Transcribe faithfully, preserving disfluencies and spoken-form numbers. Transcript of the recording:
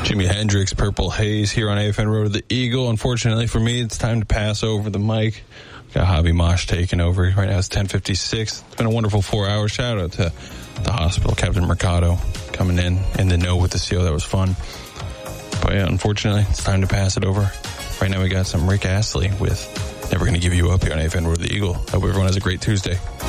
Jimi Hendrix, Purple Haze here on A F N Road to the Eagle. Unfortunately for me, it's time to pass over the mic. Got Hobby Mosh taking over. Right now it's ten fifty-six. It's been a wonderful four hour. Shout out to the hospital, Captain Mercado, coming in in the know with the C O. That was fun. But yeah, unfortunately, it's time to pass it over. Right now we got some Rick Astley with Never Gonna Give You Up here on A F N Road to the Eagle. Hope everyone has a great Tuesday.